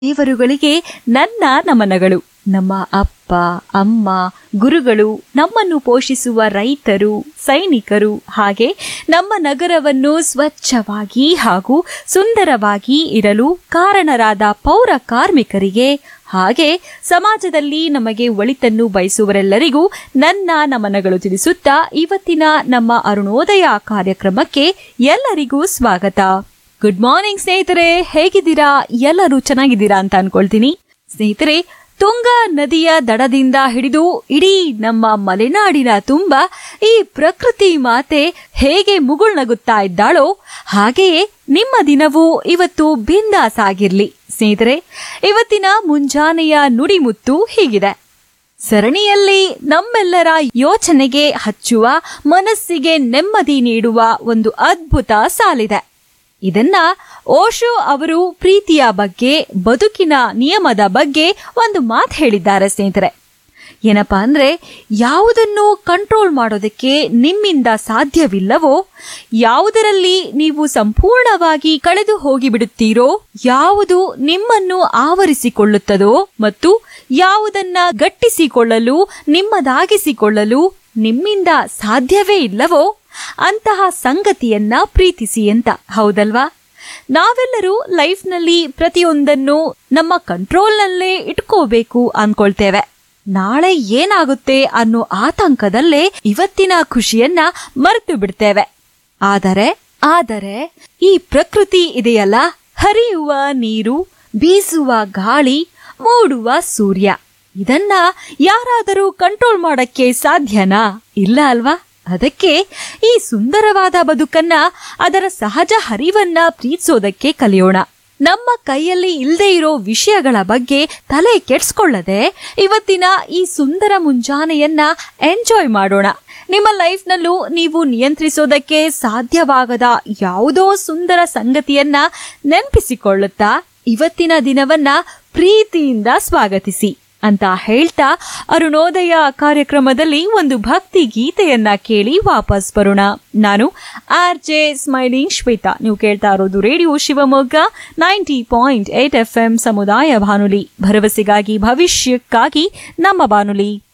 ದೇವರುಗಳಿಗೆ ನನ್ನ ನಮನಗಳು. ನಮ್ಮ ಅಪ್ಪ ಅಮ್ಮ, ಗುರುಗಳು, ನಮ್ಮನ್ನು ಪೋಷಿಸುವ ರೈತರು, ಸೈನಿಕರು, ಹಾಗೆ ನಮ್ಮ ನಗರವನ್ನು ಸ್ವಚ್ಛವಾಗಿ ಹಾಗೂ ಸುಂದರವಾಗಿ ಇರಲು ಕಾರಣರಾದ ಪೌರ ಕಾರ್ಮಿಕರಿಗೆ, ಹಾಗೆ ಸಮಾಜದಲ್ಲಿ ನಮಗೆ ಒಳಿತನ್ನು ಬಯಸುವರೆಲ್ಲರಿಗೂ ನನ್ನ ನಮನಗಳು ತಿಳಿಸುತ್ತಾ ಇವತ್ತಿನ ನಮ್ಮ ಅರುಣೋದಯ ಕಾರ್ಯಕ್ರಮಕ್ಕೆ ಎಲ್ಲರಿಗೂ ಸ್ವಾಗತ. ಗುಡ್ ಮಾರ್ನಿಂಗ್ ಸ್ನೇಹಿತರೆ, ಹೇಗಿದ್ದೀರಾ? ಎಲ್ಲರೂ ಚೆನ್ನಾಗಿದ್ದೀರಾ ಅಂತ ಅನ್ಕೊಳ್ತೀನಿ. ಸ್ನೇಹಿತರೆ, ತುಂಗಾ ನದಿಯ ದಡದಿಂದ ಹಿಡಿದು ಇಡೀ ನಮ್ಮ ಮಲೆನಾಡಿನ ತುಂಬ ಈ ಪ್ರಕೃತಿ ಮಾತೆ ಹೇಗೆ ಮುಗುಳ್ನಗುತ್ತಾ ಇದ್ದಾಳೋ ಹಾಗೆಯೇ ನಿಮ್ಮ ದಿನವೂ ಇವತ್ತು ಬಿಂದಾಸ್ ಆಗಿರ್ಲಿ. ಸ್ನೇಹಿತರೆ, ಇವತ್ತಿನ ಮುಂಜಾನೆಯ ನುಡಿಮುತ್ತು ಹೀಗಿದೆ. ಸರಣಿಯಲ್ಲಿ ನಮ್ಮೆಲ್ಲರ ಯೋಚನೆಗೆ ಹಚ್ಚುವ, ಮನಸ್ಸಿಗೆ ನೆಮ್ಮದಿ ನೀಡುವ ಒಂದು ಅದ್ಭುತ ಸಾಲಿದೆ. ಇದನ್ನ ಓಶೋ ಅವರು ಪ್ರೀತಿಯ ಬಗ್ಗೆ, ಬದುಕಿನ ನಿಯಮದ ಬಗ್ಗೆ ಒಂದು ಮಾತು ಹೇಳಿದ್ದಾರೆ ಸ್ನೇಹಿತರೆ. ಏನಪ್ಪಾ ಅಂದ್ರೆ, ಯಾವುದನ್ನು ಕಂಟ್ರೋಲ್ ಮಾಡೋದಕ್ಕೆ ನಿಮ್ಮಿಂದ ಸಾಧ್ಯವಿಲ್ಲವೋ, ಯಾವುದರಲ್ಲಿ ನೀವು ಸಂಪೂರ್ಣವಾಗಿ ಕಳೆದು ಹೋಗಿಬಿಡುತ್ತೀರೋ, ಯಾವುದು ನಿಮ್ಮನ್ನು ಆವರಿಸಿಕೊಳ್ಳುತ್ತದೋ ಮತ್ತು ಯಾವುದನ್ನ ಗಟ್ಟಿಸಿಕೊಳ್ಳಲು, ನಿಮ್ಮದಾಗಿಸಿಕೊಳ್ಳಲು ನಿಮ್ಮಿಂದ ಸಾಧ್ಯವೇ ಇಲ್ಲವೋ ಅಂತಹ ಸಂಗತಿಯನ್ನ ಪ್ರೀತಿಸಿ ಅಂತ. ಹೌದಲ್ವಾ? ನಾವೆಲ್ಲರೂ ಲೈಫ್ನಲ್ಲಿ ಪ್ರತಿಯೊಂದನ್ನು ನಮ್ಮ ಕಂಟ್ರೋಲ್ನಲ್ಲೇ ಇಟ್ಕೋಬೇಕು ಅನ್ಕೊಳ್ತೇವೆ. ನಾಳೆ ಏನಾಗುತ್ತೆ ಅನ್ನೋ ಆತಂಕದಲ್ಲೇ ಇವತ್ತಿನ ಖುಷಿಯನ್ನ ಮರೆತು ಬಿಡ್ತೇವೆ. ಆದರೆ ಈ ಪ್ರಕೃತಿ ಇದೆಯಲ್ಲ, ಹರಿಯುವ ನೀರು, ಬೀಸುವ ಗಾಳಿ, ಮೂಡುವ ಸೂರ್ಯ, ಇದನ್ನ ಯಾರಾದರೂ ಕಂಟ್ರೋಲ್ ಮಾಡಕ್ಕೆ ಸಾಧ್ಯನಾ? ಇಲ್ಲ ಅಲ್ವಾ? ಅದಕ್ಕೆ ಈ ಸುಂದರವಾದ ಬದುಕನ್ನ, ಅದರ ಸಹಜ ಹರಿವನ್ನ ಪ್ರೀತಿಸೋದಕ್ಕೆ ಕಲಿಯೋಣ. ನಮ್ಮ ಕೈಯಲ್ಲಿ ಇಲ್ಲದೆ ಇರೋ ವಿಷಯಗಳ ಬಗ್ಗೆ ತಲೆ ಕೆಡ್ಸ್ಕೊಳ್ಳದೆ ಇವತ್ತಿನ ಈ ಸುಂದರ ಮುಂಜಾನೆಯನ್ನ ಎಂಜಾಯ್ ಮಾಡೋಣ. ನಿಮ್ಮ ಲೈಫ್ನಲ್ಲೂ ನೀವು ನಿಯಂತ್ರಿಸೋದಕ್ಕೆ ಸಾಧ್ಯವಾಗದ ಯಾವುದೋ ಸುಂದರ ಸಂಗತಿಯನ್ನ ನೆನಪಿಸಿಕೊಳ್ಳುತ್ತಾ ಇವತ್ತಿನ ದಿನವನ್ನ ಪ್ರೀತಿಯಿಂದ ಸ್ವಾಗತಿಸಿ ಅಂತ ಹೇಳ್ತಾ ಅರುಣೋದಯ ಕಾರ್ಯಕ್ರಮದಲ್ಲಿ ಒಂದು ಭಕ್ತಿ ಗೀತೆಯನ್ನ ಕೇಳಿ ವಾಪಸ್ ಬರೋಣ. ನಾನು RJ ಸ್ಮೈಲಿಂಗ್ ಶ್ವೇತಾ. ನೀವು ಕೇಳ್ತಾ ಇರೋದು ರೇಡಿಯೋ ಶಿವಮೊಗ್ಗ 90.8 FM ಸಮುದಾಯ ಬಾನುಲಿ, ಭರವಸೆಗಾಗಿ ಭವಿಷ್ಯಕ್ಕಾಗಿ ನಮ್ಮ ಬಾನುಲಿ.